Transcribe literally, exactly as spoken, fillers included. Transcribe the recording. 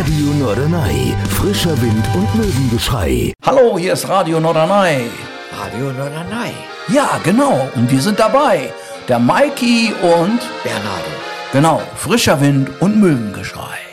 Radio Norderney. Frischer Wind und Möwengeschrei. Hallo, hier ist Radio Norderney. Radio Norderney. Ja, genau. Und wir sind dabei. Der Maiki und Bernardo. Genau, frischer Wind und Möwengeschrei.